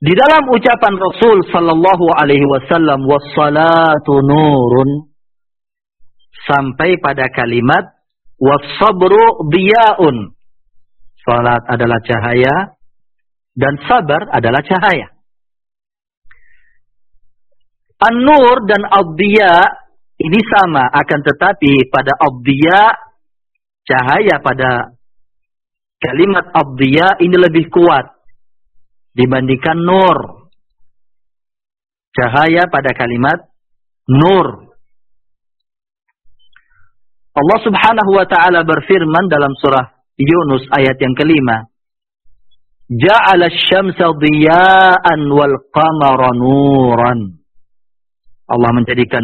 Di dalam ucapan Rasul sallallahu alaihi wasallam was-salatu nurun sampai pada kalimat was-sabru diya'un. Salat adalah cahaya dan sabar adalah cahaya. An-nur dan ad-diya ini sama, akan tetapi pada ad-diya, cahaya pada kalimat ad-diya ini lebih kuat dibandingkan nur. Cahaya pada kalimat nur. Allah Subhanahu wa taala berfirman dalam surah Yunus ayat yang kelima. Ja'ala asy-syamsa diya'an wal qamara nuran. Allah menjadikan